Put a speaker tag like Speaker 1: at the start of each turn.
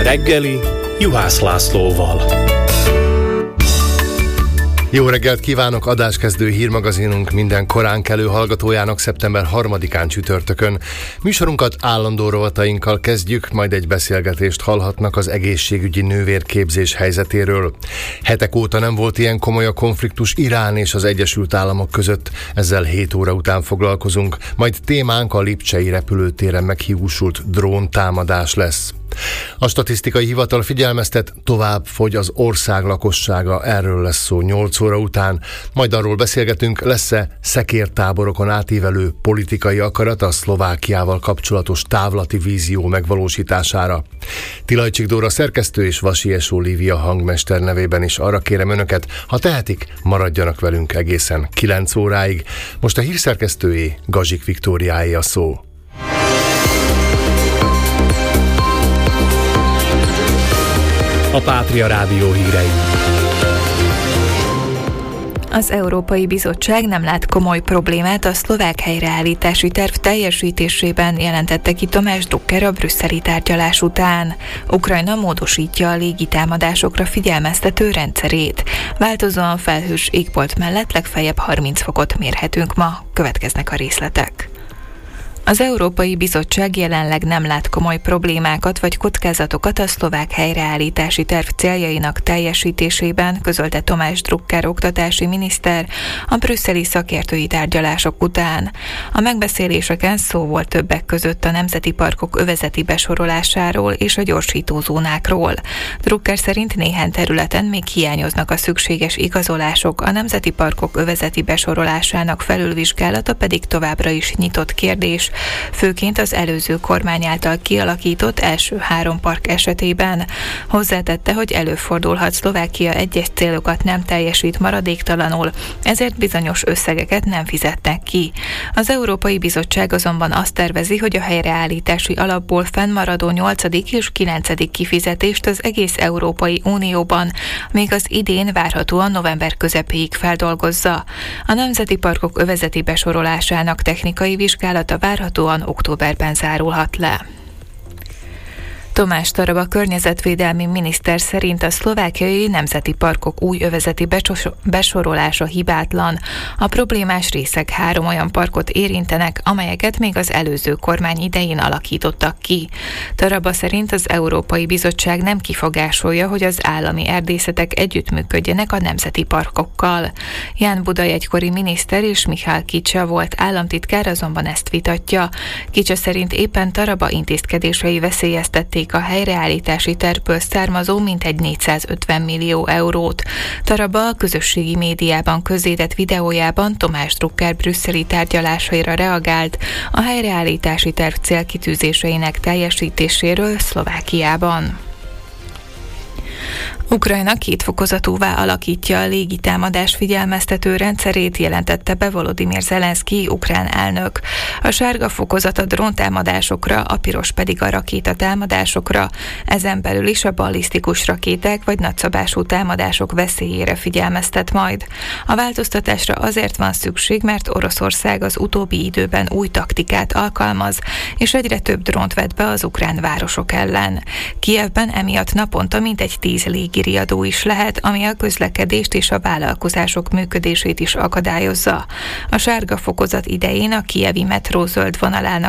Speaker 1: reggeli Juhász Lászlóval.
Speaker 2: Jó reggelt kívánok! Adáskezdő hírmagazinunk minden koránkelő hallgatójának szeptember 3-án csütörtökön. Műsorunkat állandó rovatainkkal kezdjük, majd egy beszélgetést hallhatnak az egészségügyi nővérképzés helyzetéről. Hetek óta nem volt ilyen komoly a konfliktus Irán és az Egyesült Államok között, ezzel 7 óra után foglalkozunk, majd témánk a lipcsei repülőtéren meghiúsult dróntámadás lesz. A statisztikai hivatal figyelmeztet, tovább fogy az ország lakossága, erről lesz szó 8 óra után, majd arról beszélgetünk, lesz-e szekértáborokon átívelő politikai akarat a Szlovákiával kapcsolatos távlati vízió megvalósítására. Tilajcsik Dóra szerkesztő és Vasies Olivia hangmester nevében is arra kérem önöket, ha tehetik, maradjanak velünk egészen 9 óráig. Most a hírszerkesztőjé, Gazsik Viktóriáé a szó.
Speaker 1: A Pátria Rádió hírei.
Speaker 3: Az Európai Bizottság nem lát komoly problémát a szlovák helyreállítási terv teljesítésében, jelentette ki Tamás Drucker a brüsszeli tárgyalás után. Ukrajna módosítja a légitámadásokra figyelmeztető rendszerét. Változóan felhős égbolt mellett legfeljebb 30 fokot mérhetünk ma. Következnek a részletek. Az Európai Bizottság jelenleg nem lát komoly problémákat vagy kockázatokat a szlovák helyreállítási terv céljainak teljesítésében, közölte Tamás Drucker oktatási miniszter a brüsszeli szakértői tárgyalások után. A megbeszéléseken szó volt többek között a nemzeti parkok övezeti besorolásáról és a gyorsítózónákról. Drucker szerint néhány területen még hiányoznak a szükséges igazolások, a nemzeti parkok övezeti besorolásának felülvizsgálata pedig továbbra is nyitott kérdés, főként az előző kormány által kialakított első 3 park esetében. Hozzátette, hogy előfordulhat, Szlovákia egyes célokat nem teljesít maradéktalanul, ezért bizonyos összegeket nem fizetnek ki. Az Európai Bizottság azonban azt tervezi, hogy a helyreállítási alapból fennmaradó 8. és 9. kifizetést az egész Európai Unióban még az idén várhatóan november közepéig feldolgozza. A nemzeti parkok övezeti besorolásának technikai vizsgálata várhatóan októberben zárulhat le. Tomás Taraba környezetvédelmi miniszter szerint a szlovákiai nemzeti parkok új övezeti besorolása hibátlan. A problémás részek 3 olyan parkot érintenek, amelyeket még az előző kormány idején alakítottak ki. Taraba szerint az Európai Bizottság nem kifogásolja, hogy az állami erdészetek együttműködjenek a nemzeti parkokkal. Ján Budai egykori miniszter és Mihály Kicsa volt államtitkár azonban ezt vitatja. Kicsa szerint éppen Taraba intézkedései veszélyeztették a helyreállítási tervből származó mintegy 450 millió eurót. Taraba a közösségi médiában közzétett videójában Tamás Drucker brüsszeli tárgyalásaira reagált a helyreállítási terv célkitűzéseinek teljesítéséről Szlovákiában. Ukrajna 2 fokozatúvá alakítja a légitámadás figyelmeztető rendszerét, jelentette be Volodymyr Zelenszkij ukrán elnök. A sárga fokozat a dróntámadásokra, a piros pedig a rakétatámadásokra, ezen belül is a ballisztikus rakéták vagy nagyszabású támadások veszélyére figyelmeztet majd. A változtatásra azért van szükség, mert Oroszország az utóbbi időben új taktikát alkalmaz, és egyre több drónt vet be az ukrán városok ellen. Kijevben emiatt naponta mintegy 10 légiriadó is lehet, ami a közlekedést és a vállalkozások működését is akadályozza. A sárga fokozat idején a kijevi metró zöld vonalának